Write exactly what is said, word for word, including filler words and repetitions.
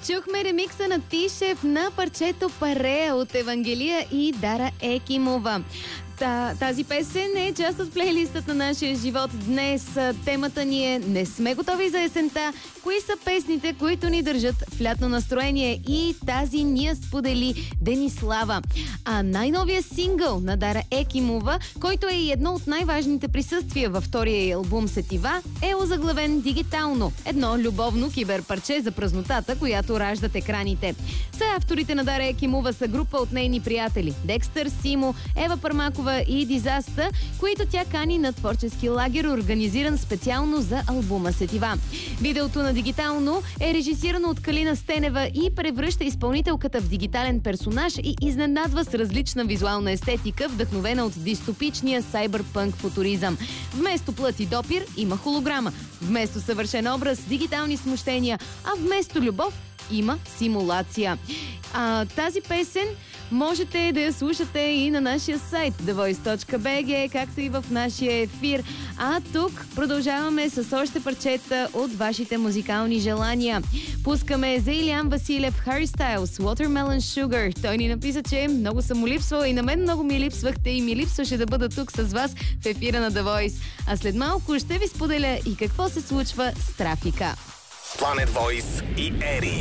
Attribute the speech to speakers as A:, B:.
A: Чухме ремикса на Тишев на парчето Парея от Евангелия и Дара Екимова. Та, тази песен е част от плейлистът на нашия живот днес. Темата ни е "Не сме готови за есента". Кои са песните, които ни държат в лятно настроение? И тази ни я сподели Денислава. А най-новия сингъл на Дара Екимова, който е и едно от най-важните присъствия във втория й албум "Сетива", е озаглавен "Дигитално". Едно любовно киберпарче за празнотата, която раждат екраните. Съавторите на Дара Екимова са група от нейни приятели Декстър, Симо, Ева Пармакова и Дизаста, които тя кани на творчески лагер, организиран специално за албума "Сетива". Видеото на "Дигитално" е режисирано от Калина Стенева и превръща изпълнителката в дигитален персонаж и изненадва с различна визуална естетика, вдъхновена от дистопичния сайбърпънк футуризъм. Вместо плът и допир има холограма, вместо съвършен образ дигитални смущения, а вместо любов има симулация. А, тази песен можете да я слушате и на нашия сайт the voice точка b g, както и в нашия ефир. А тук продължаваме с още парчета от вашите музикални желания. Пускаме за Илиян Василев, Harry Styles, Watermelon Sugar. Той ни написа, че много съм му липсвала и на мен много ми липсвахте и ми липсваше да бъда тук с вас в ефира на The Voice. А след малко ще ви споделя и какво се случва с трафика.
B: Planet Voice и Ери.